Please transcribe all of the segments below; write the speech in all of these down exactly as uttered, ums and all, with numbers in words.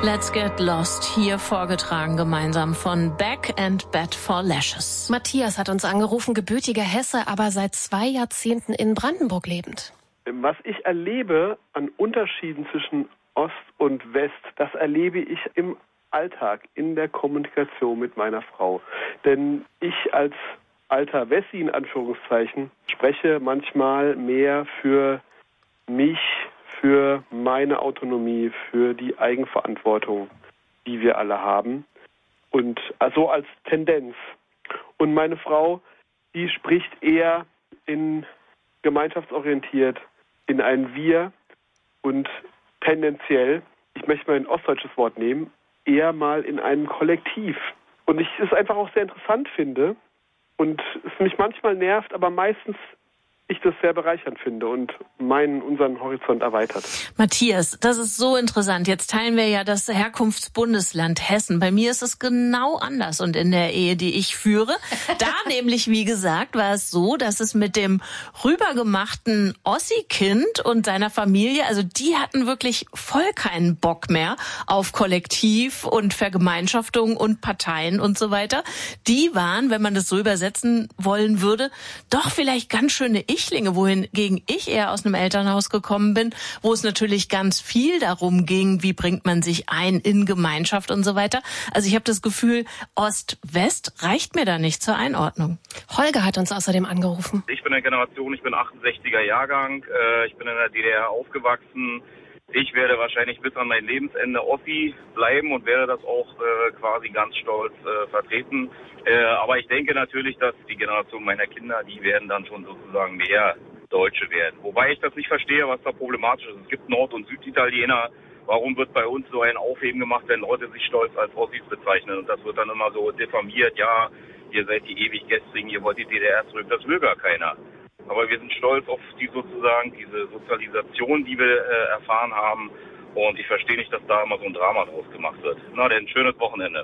Let's Get Lost, hier vorgetragen gemeinsam von Beck and Bad for Lashes. Matthias hat uns angerufen, gebürtiger Hesse, aber seit zwei Jahrzehnten in Brandenburg lebend. Was ich erlebe an Unterschieden zwischen Ost und West, das erlebe ich im Alltag, in der Kommunikation mit meiner Frau. Denn ich als alter Wessi in Anführungszeichen spreche manchmal mehr für mich, für meine Autonomie, für die Eigenverantwortung, die wir alle haben. Und also als Tendenz. Und meine Frau, die spricht eher in gemeinschaftsorientiert, in ein Wir und tendenziell, ich möchte mal ein ostdeutsches Wort nehmen, eher mal in einem Kollektiv. Und ich es einfach auch sehr interessant finde und es mich manchmal nervt, aber meistens ich das sehr bereichernd finde und meinen, unseren Horizont erweitert. Matthias, das ist so interessant. Jetzt teilen wir ja das Herkunftsbundesland Hessen. Bei mir ist es genau anders und in der Ehe, die ich führe, da nämlich, wie gesagt, war es so, dass es mit dem rübergemachten Ossi-Kind und seiner Familie, also die hatten wirklich voll keinen Bock mehr auf Kollektiv und Vergemeinschaftung und Parteien und so weiter. Die waren, wenn man das so übersetzen wollen würde, doch vielleicht ganz schöne Ichlinge, wohingegen ich eher aus einem Elternhaus gekommen bin, wo es natürlich ganz viel darum ging, wie bringt man sich ein in Gemeinschaft und so weiter. Also ich habe das Gefühl, Ost-West reicht mir da nicht zur Einordnung. Holger hat uns außerdem angerufen. Ich bin eine Generation, ich bin achtundsechziger Jahrgang, ich bin in der D D R aufgewachsen. Ich werde wahrscheinlich bis an mein Lebensende Ossi bleiben und werde das auch äh, quasi ganz stolz äh, vertreten. Äh, aber ich denke natürlich, dass die Generation meiner Kinder, die werden dann schon sozusagen mehr Deutsche werden. Wobei ich das nicht verstehe, was da problematisch ist. Es gibt Nord- und Süditaliener. Warum wird bei uns so ein Aufheben gemacht, wenn Leute sich stolz als Ossis bezeichnen? Und das wird dann immer so diffamiert. Ja, ihr seid die ewig Gestrigen, ihr wollt die D D R zurück. Das will gar keiner. Aber wir sind stolz auf die sozusagen diese Sozialisation, die wir äh, erfahren haben. Und ich verstehe nicht, dass da immer so ein Drama draus gemacht wird. Na denn, schönes Wochenende.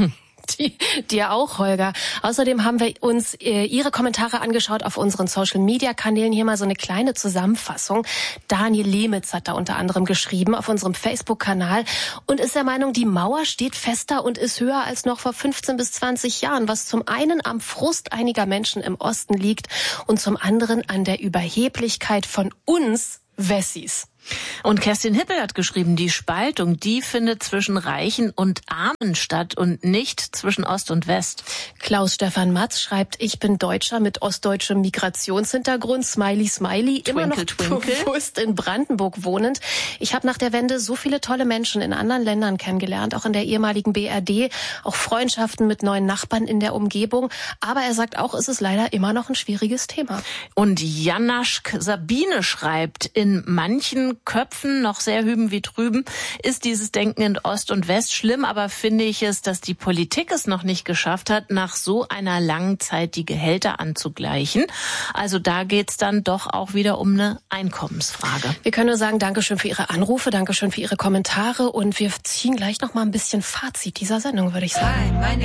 Die, dir auch, Holger. Außerdem haben wir uns äh, Ihre Kommentare angeschaut auf unseren Social-Media-Kanälen. Hier mal so eine kleine Zusammenfassung. Daniel Lehmitz hat da unter anderem geschrieben auf unserem Facebook-Kanal und ist der Meinung, die Mauer steht fester und ist höher als noch vor fünfzehn bis zwanzig Jahren, was zum einen am Frust einiger Menschen im Osten liegt und zum anderen an der Überheblichkeit von uns Wessis. Und Kerstin Hippel hat geschrieben, die Spaltung, die findet zwischen Reichen und Armen statt und nicht zwischen Ost und West. Klaus-Stefan Matz schreibt, ich bin Deutscher mit ostdeutschem Migrationshintergrund, Smiley, Smiley, Twinkle, immer noch twinkle. bewusst in Brandenburg wohnend. Ich habe nach der Wende so viele tolle Menschen in anderen Ländern kennengelernt, auch in der ehemaligen B R D, auch Freundschaften mit neuen Nachbarn in der Umgebung. Aber er sagt auch, es ist leider immer noch ein schwieriges Thema. Und Janaschk Sabine schreibt, in manchen Köpfen, noch sehr hüben wie drüben, ist dieses Denken in Ost und West schlimm, aber finde ich es, dass die Politik es noch nicht geschafft hat, nach so einer langen Zeit die Gehälter anzugleichen. Also da geht's dann doch auch wieder um eine Einkommensfrage. Wir können nur sagen, Dankeschön für Ihre Anrufe, Dankeschön für Ihre Kommentare und wir ziehen gleich noch mal ein bisschen Fazit dieser Sendung, würde ich sagen.